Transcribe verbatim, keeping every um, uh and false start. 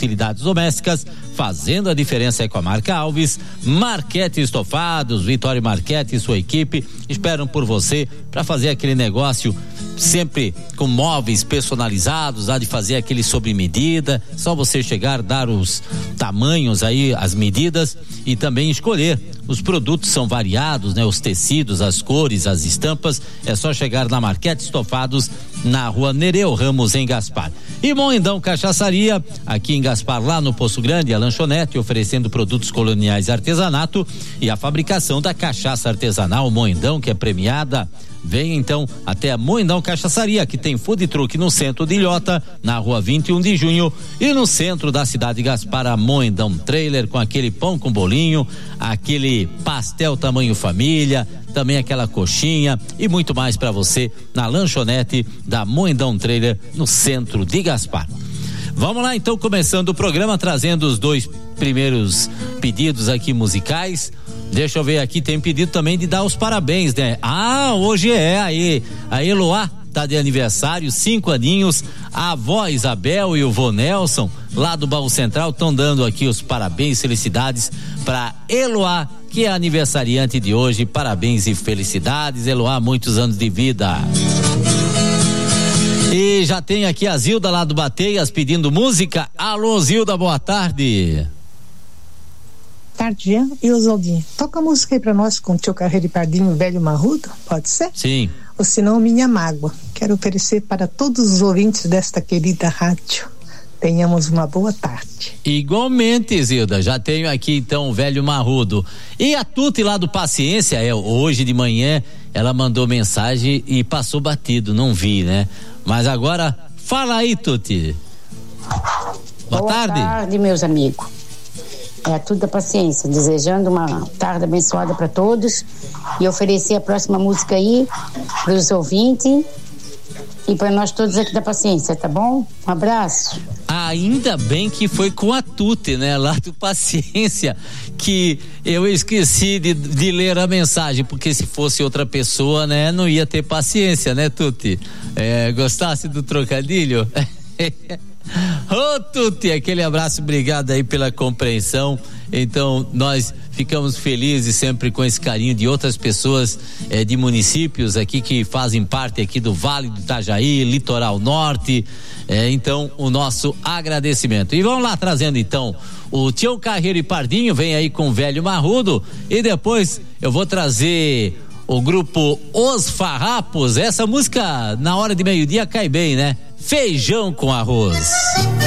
utilidades domésticas, fazendo a diferença é com a marca Alves. Marquete Estofados, Vitória Marquete e sua equipe esperam por você para fazer aquele negócio sempre com móveis personalizados, há de fazer aquele sob medida, só você chegar, dar os tamanhos aí, as medidas e também escolher. Os produtos são variados, né? Os tecidos, as cores, as estampas, é só chegar na Marquete Estofados, na rua Nereu Ramos, em Gaspar. E Moindão Cachaçaria, aqui em Gaspar, lá no Poço Grande, a lanchonete oferecendo produtos coloniais e artesanato e a fabricação da cachaça artesanal Moindão, que é premiada. Vem então até a Moindão Cachaçaria, que tem food truck no centro de Ilhota, na rua vinte e um de junho, e no centro da cidade de Gaspar, a Moindão Trailer, com aquele pão com bolinho, aquele pastel tamanho família, também aquela coxinha e muito mais para você na lanchonete da Moindão Trailer, no centro de Gaspar. Vamos lá então, começando o programa, trazendo os dois primeiros pedidos aqui musicais. Deixa eu ver aqui, tem pedido também de dar os parabéns, né? Ah, hoje é aí, a Eloá tá de aniversário, cinco aninhos, a avó Isabel e o vô Nelson, lá do Baú Central, estão dando aqui os parabéns, felicidades para Eloá, que é aniversariante de hoje. Parabéns e felicidades, Eloá, muitos anos de vida. E já tem aqui a Zilda lá do Bateias pedindo música. Alô, Zilda, boa tarde. Tarde, Jean e Oswaldinho. Toca a música aí pra nós com o tio Carreiro e Pardinho, Velho Marrudo, pode ser? Sim. Ou senão Minha Mágoa. Quero oferecer para todos os ouvintes desta querida rádio. Tenhamos uma boa tarde. Igualmente, Zilda, já tenho aqui então o Velho Marrudo. E a Tuti lá do Paciência, é, hoje de manhã ela mandou mensagem e passou batido, não vi, né? Mas agora, fala aí, Tuti. Boa, boa tarde. Boa tarde, meus amigos. É tudo da Paciência, desejando uma tarde abençoada para todos e oferecer a próxima música aí para os ouvintes e para nós todos aqui da Paciência, tá bom? Um abraço. Ainda bem que foi com a Tuti, né, lá do Paciência, que eu esqueci de, de ler a mensagem, porque se fosse outra pessoa, né, não ia ter paciência, né, Tuti? É, gostasse do trocadilho? Ô, oh, Tuti, aquele abraço, obrigado aí pela compreensão. Então, nós ficamos felizes sempre com esse carinho de outras pessoas eh, de municípios aqui que fazem parte aqui do Vale do Itajaí, Litoral Norte. Eh, então, o nosso agradecimento. E vamos lá trazendo então o Tião Carreiro e Pardinho, vem aí com o Velho Marrudo, e depois eu vou trazer o grupo Os Farrapos. Essa música na hora de meio-dia cai bem, né? Feijão com arroz.